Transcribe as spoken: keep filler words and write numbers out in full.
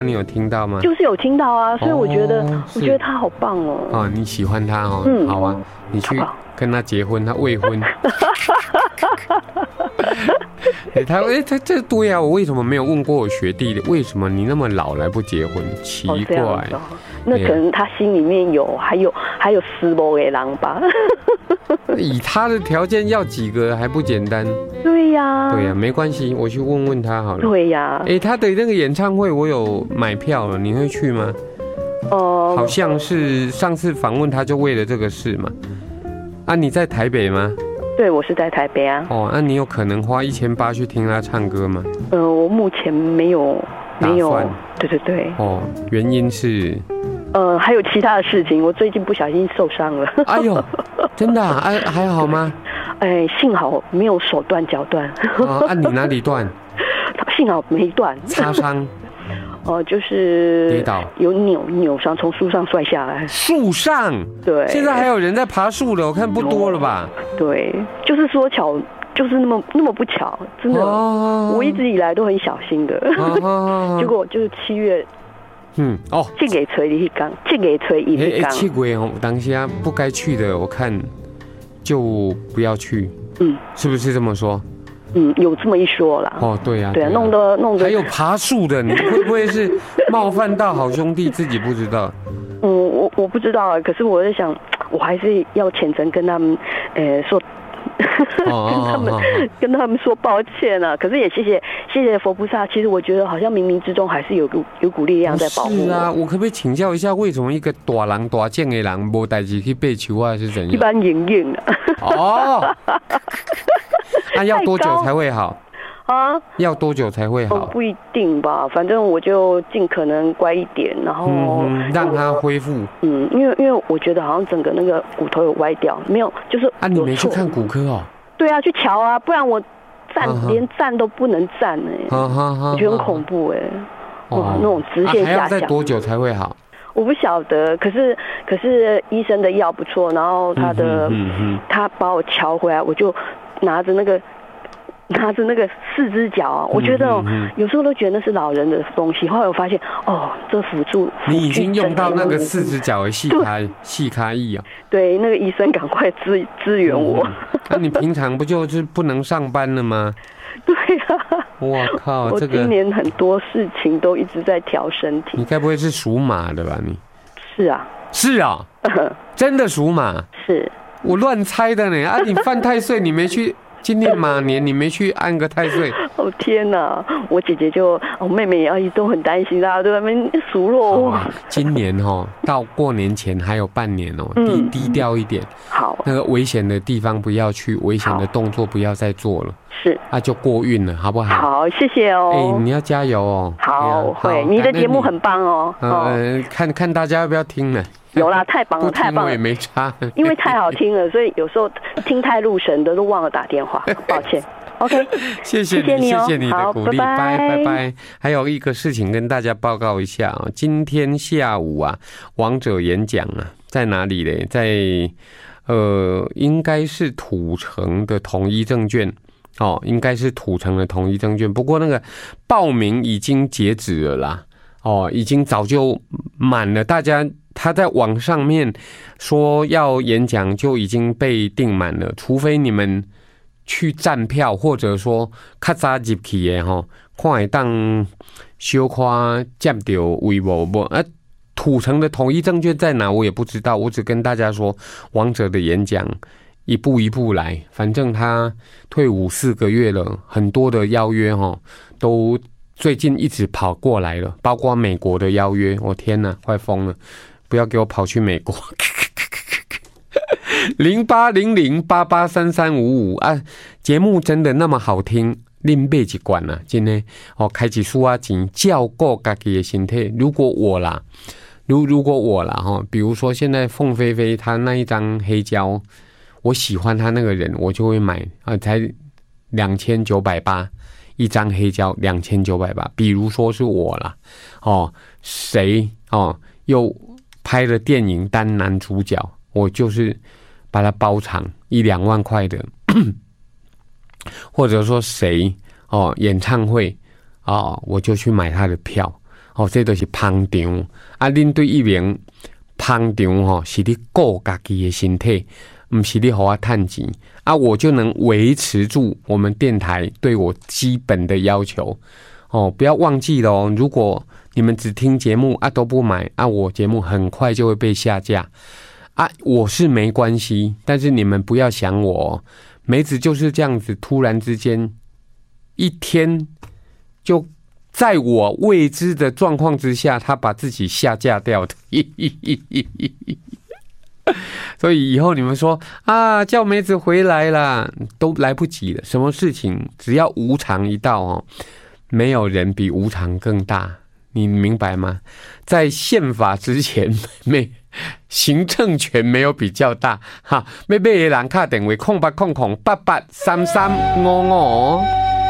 你有听到吗？ 就是有听到啊，所以我觉得，哦、我觉得他好棒哦。 哦，你喜欢他哦？嗯，好啊，你去跟他结婚，他未婚。欸、他哎、欸，他这对啊，我为什么没有问过我学弟的？为什么你那么老来不结婚？奇怪。哦哦、 那可能他心里面有，还有还有思慕的人吧。 以他的条件要几个还不简单？ 对呀、啊， 对呀、啊，没关系，我去问问他好了。 对呀、啊， 哎、欸，他的那个演唱会我有买票了，你会去吗？哦、呃，好像是上次访问他就为了这个事嘛。啊，你在台北吗？ 对，我是在台北啊。 哦，那你有可能花一千八去听他唱歌吗？ 呃，我目前没有，没有。对对对。 哦，原因是？ 呃，还有其他的事情，我最近不小心受伤了。 哎呦，真的啊？哎，还好吗？ 哎，幸好没有手断脚断。 哦，啊，你哪里断？ 幸好没断。 擦伤。 哦、呃，就是跌倒， 有扭扭伤，从树上摔下来。 树上？ 对。 现在还有人在爬树的，我看不多了吧？ 对，就是说巧，就是那么那么不巧，真的，哦、我一直以来都很小心的，哦、结果就是七月。 嗯哦， 这个吹一缸，这个吹一缸。 七月哦，当下不该去的，我看就不要去。嗯，是不是这么说？ 嗯，有这么一说啦。 哦，对呀， 对啊，弄得弄得。 还有爬树的，你会不会是冒犯到好兄弟自己不知道？ 嗯，我我不知道啊，可是我在想，我还是要虔诚跟他们，呃，说。跟他们、哦哦哦、跟他们说抱歉啊！可是也谢谢谢谢佛菩萨。其实我觉得好像冥冥之中还是有股有股力量在保护我。 是啊，我可不可以请教一下，为什么一个大人大将的人没代志去背球啊？是怎样？ 一般营运啊。 哦。那、啊、要多久才会好？啊？要多久才会好？ 哦、不一定吧，反正我就尽可能乖一点，然后、 嗯、让它恢复。 嗯，因为因为我觉得好像整个那个骨头有歪掉，没有就是啊，你没去看骨科哦？ 对啊，去瞧啊，不然我站、啊、连站都不能站哎、欸，啊啊、我觉得很恐怖哎、欸，哇、哦，那种直线下降、啊。 还要再多久才会好？ 我不晓得，可是可是医生的药不错，然后他的、嗯嗯嗯、他把我瞧回来，我就拿着那个。拿着那个四只脚啊，我觉得、哦嗯嗯、有时候都觉得那是老人的东西，后来我发现哦，这辅助你已经用到那个四只脚的细开细开翼啊。 对，那个医生赶快支支援我。 那、嗯啊、你平常不就是不能上班了吗？ 对啊。 我靠， 我今年很多事情都一直在调身体。 你该不会是属马的吧？你是啊。 是啊。真的属马？ 是。 我乱猜的呢啊！你犯太岁，你没去。今年马年你没去安个太岁？ 哦天哪！我姐姐就我、哦、妹妹也都很担心，大家都在那边数落我。 今年哦，到过年前还有半年哦，低、嗯、低调一点。 好。 那个危险的地方不要去，危险的动作不要再做了。 是。 那、啊、就过运了，好不好？ 好，谢谢哦。 哎、欸，你要加油哦。 好，会。你的节目很棒哦。 呃，看看大家要不要听呢？ 有啦，太棒了，太棒了， 我也没差， 因为太好听了，所以有时候听太入神的都忘了打电话，抱歉。OK， 谢谢你，谢谢你、哦、谢谢你的鼓励，拜拜拜拜。还有一个事情跟大家报告一下啊，今天下午啊，王者演讲啊，在哪里嘞？在呃，应该是土城的统一证券哦，应该是土城的统一证券，不过那个报名已经截止了啦，哦，已经早就满了，大家。他在网上面说要演讲就已经被订满了，除非你们去站票，或者说较早入去的吼，看会当小可占到位无无啊？土城的统一证券在哪？我也不知道，我只跟大家说，王者的演讲一步一步来，反正他退伍四个月了，很多的邀约哈都最近一直跑过来了，包括美国的邀约，我天哪，快疯了！不要给我跑去美国。零八零零八八三三五五啊，节目真的那么好听，恁买一罐啊，真的哦，开一束啊钱，照顾自己的身体。如果我啦，如如果我啦哈，比如说现在凤飞飞她那一张黑胶，我喜欢她那个人，我就会买啊，才两千九百八一张黑胶，两千九百八。比如说是我啦，哦，谁哦又。拍了电影当男主角，我就是把它包场一两万块的，或者说谁哦演唱会哦，我就去买他的票哦，这都是捧场啊！恁对一名捧场吼，是你顾家己的身体，不是你给我赚钱啊，我就能维持住我们电台对我基本的要求哦。不要忘记了哦，如果你们只听节目啊都不买啊，我节目很快就会被下架啊。我是没关系，但是你们不要想我哦，梅子就是这样子，突然之间一天就。在我未知的状况之下，他把自己下架掉的。所以以后你们说啊，叫梅子回来啦，都来不及了。什么事情只要无常一到哦，没有人比无常更大，你明白吗？在宪法之前，没行政权没有比较大哈。要买的人打电话空八空空八八三三五五。